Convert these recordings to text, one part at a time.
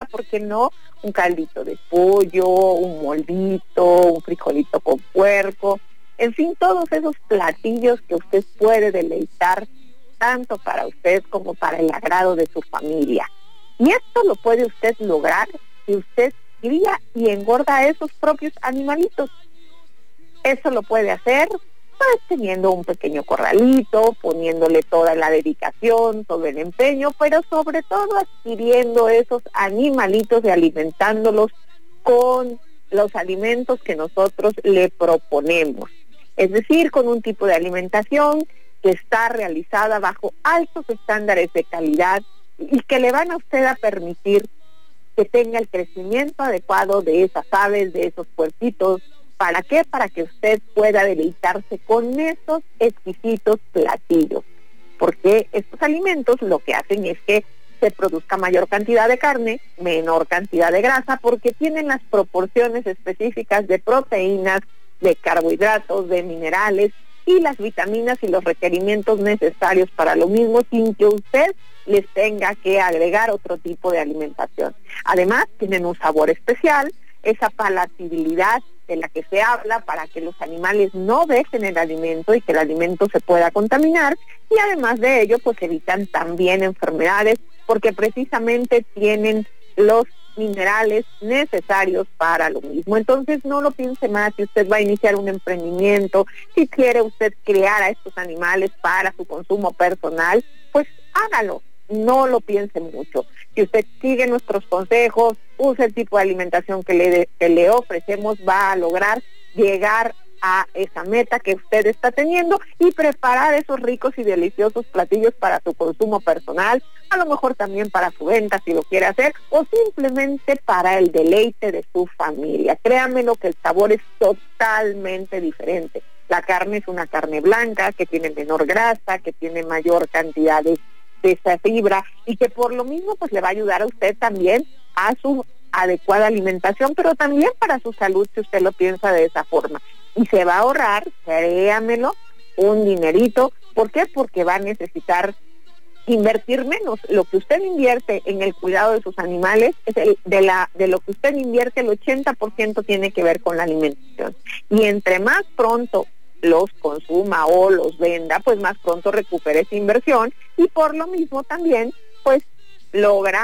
¿por qué no? Un caldito de pollo, un moldito, un frijolito con puerco, en fin, todos esos platillos que usted puede deleitar tanto para usted como para el agrado de su familia. Y esto lo puede usted lograr si usted cría y engorda a esos propios animalitos. Eso lo puede hacer pues teniendo un pequeño corralito, poniéndole toda la dedicación, todo el empeño, pero sobre todo adquiriendo esos animalitos y alimentándolos con los alimentos que nosotros le proponemos. Es decir, con un tipo de alimentación que está realizada bajo altos estándares de calidad y que le van a usted a permitir que tenga el crecimiento adecuado de esas aves, de esos puerquitos. ¿Para qué? Para que usted pueda deleitarse con esos exquisitos platillos. Porque estos alimentos lo que hacen es que se produzca mayor cantidad de carne, menor cantidad de grasa, porque tienen las proporciones específicas de proteínas, de carbohidratos, de minerales y las vitaminas y los requerimientos necesarios para lo mismo, sin que usted les tenga que agregar otro tipo de alimentación. Además, tienen un sabor especial, esa palatabilidad de la que se habla para que los animales no dejen el alimento y que el alimento se pueda contaminar, y además de ello pues evitan también enfermedades porque precisamente tienen los minerales necesarios para lo mismo. Entonces no lo piense más. Si usted va a iniciar un emprendimiento, si quiere usted criar a estos animales para su consumo personal, pues hágalo, no lo piense mucho. Si usted sigue nuestros consejos, use el tipo de alimentación que le ofrecemos, va a lograr llegar a esa meta que usted está teniendo y preparar esos ricos y deliciosos platillos para su consumo personal, a lo mejor también para su venta si lo quiere hacer, o simplemente para el deleite de su familia. Créanmelo que el sabor es totalmente diferente. La carne es una carne blanca que tiene menor grasa, que tiene mayor cantidad de esa fibra y que por lo mismo pues le va a ayudar a usted también a su adecuada alimentación, pero también para su salud si usted lo piensa de esa forma. Y se va a ahorrar, créamelo, un dinerito. ¿Por qué? Porque va a necesitar invertir menos. Lo que usted invierte en el cuidado de sus animales, es de lo que usted invierte, el 80% tiene que ver con la alimentación. Y entre más pronto los consuma o los venda, pues más pronto recupere esa inversión y por lo mismo también, pues logra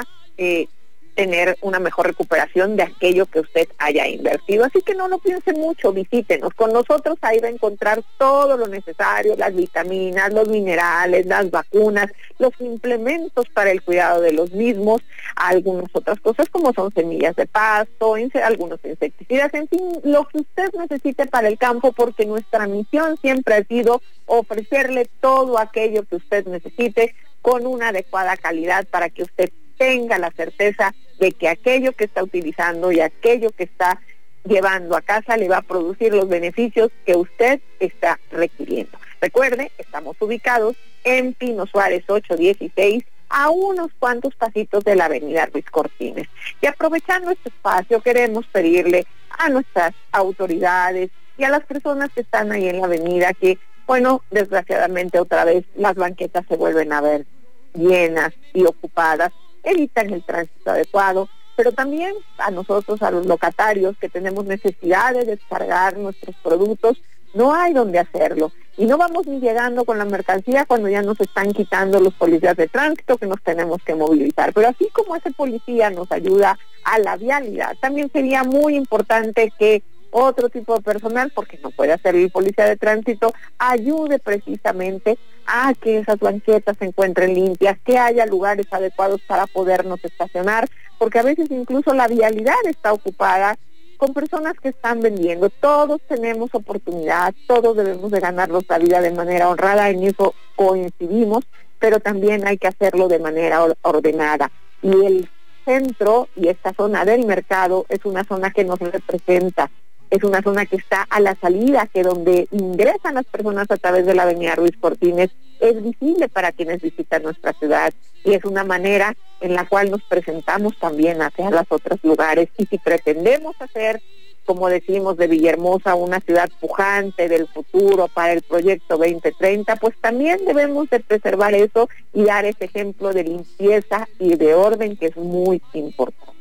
tener una mejor recuperación de aquello que usted haya invertido. Así que no lo piense mucho, visítenos. Con nosotros ahí va a encontrar todo lo necesario, las vitaminas, los minerales, las vacunas, los implementos para el cuidado de los mismos, algunas otras cosas como son semillas de pasto, algunos insecticidas, en fin, lo que usted necesite para el campo, porque nuestra misión siempre ha sido ofrecerle todo aquello que usted necesite con una adecuada calidad para que usted tenga la certeza de que aquello que está utilizando y aquello que está llevando a casa le va a producir los beneficios que usted está requiriendo. Recuerde, estamos ubicados en Pino Suárez 816, a unos cuantos pasitos de la avenida Ruiz Cortines. Y aprovechando este espacio, queremos pedirle a nuestras autoridades y a las personas que están ahí en la avenida que, bueno, desgraciadamente otra vez las banquetas se vuelven a ver llenas y ocupadas, evitan el tránsito adecuado, pero también a nosotros, a los locatarios que tenemos necesidad de descargar nuestros productos, no hay donde hacerlo. Y no vamos ni llegando con la mercancía cuando ya nos están quitando los policías de tránsito que nos tenemos que movilizar. Pero así como ese policía nos ayuda a la vialidad, también sería muy importante que otro tipo de personal, porque no puede hacer el policía de tránsito, ayude precisamente a que esas banquetas se encuentren limpias, que haya lugares adecuados para podernos estacionar, porque a veces incluso la vialidad está ocupada con personas que están vendiendo. Todos tenemos oportunidad, todos debemos de ganarnos la vida de manera honrada, en eso coincidimos, pero también hay que hacerlo de manera ordenada. Y el centro y esta zona del mercado es una zona que nos representa, es una zona que está a la salida, que donde ingresan las personas a través de la avenida Ruiz Cortines, es visible para quienes visitan nuestra ciudad y es una manera en la cual nos presentamos también hacia los otros lugares. Y si pretendemos hacer, como decimos, de Villahermosa una ciudad pujante del futuro para el proyecto 2030, pues también debemos de preservar eso y dar ese ejemplo de limpieza y de orden que es muy importante.